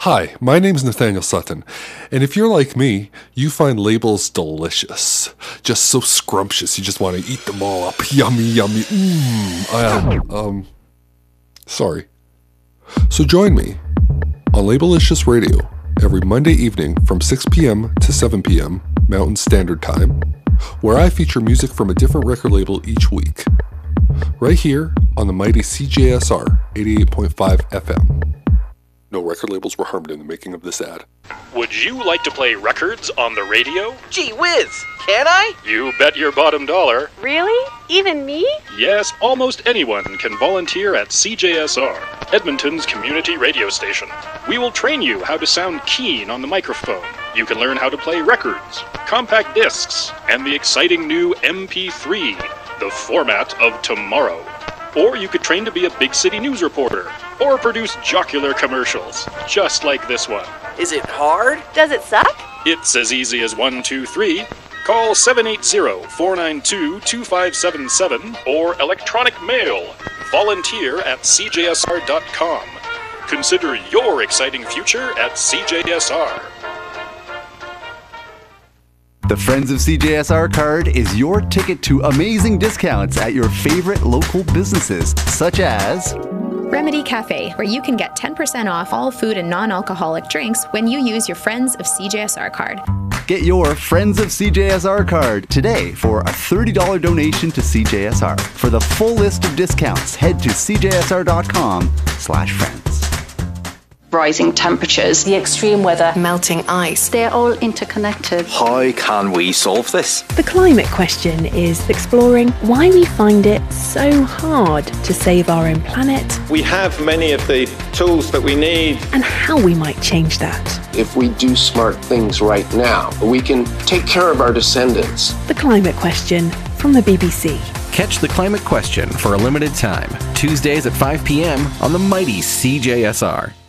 Hi, my name's Nathaniel Sutton, and if you're like me, you find labels delicious. Just so scrumptious, you just want to eat them all up. Yummy, yummy. Sorry. So join me on Labelicious Radio every Monday evening from 6 p.m. to 7 p.m. Mountain Standard Time, where I feature music from a different record label each week. Right here on the mighty CJSR 88.5 FM. No record labels were harmed in the making of this ad. Would you like to play records on the radio? Gee whiz, can I? You bet your bottom dollar. Really? Even me? Yes, almost anyone can volunteer at CJSR, Edmonton's community radio station. We will train you how to sound keen on the microphone. You can learn how to play records, compact discs, and the exciting new MP3, the format of tomorrow. Or you could train to be a big city news reporter, or produce jocular commercials, just like this one. Is it hard? Does it suck? It's as easy as 1, 2, 3. Call 780-492-2577 or electronic mail, volunteer@cjsr.com. Consider your exciting future at CJSR. The Friends of CJSR card is your ticket to amazing discounts at your favorite local businesses, such as Remedy Cafe, where you can get 10% off all food and non-alcoholic drinks when you use your Friends of CJSR card. Get your Friends of CJSR card today for a $30 donation to CJSR. For the full list of discounts, head to cjsr.com/friends. Rising temperatures, the extreme weather, melting ice. They're all interconnected. How can we solve this? The climate question is exploring why we find it so hard to save our own planet. We have many of the tools that we need. And how we might change that. If we do smart things right now, we can take care of our descendants. The climate question from the BBC. Catch The Climate Question for a limited time, Tuesdays at 5 p.m. on the mighty CJSR.